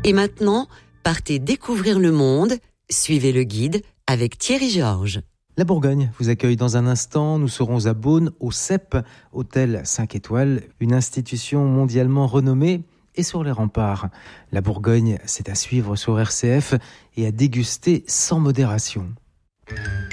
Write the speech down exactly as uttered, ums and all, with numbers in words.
Et maintenant, partez découvrir le monde. Suivez le guide avec Thierry Georges. La Bourgogne vous accueille dans un instant. Nous serons à Beaune, au C E P, hôtel cinq étoiles, une institution mondialement renommée et sur les remparts. La Bourgogne, c'est à suivre sur R C F et à déguster sans modération.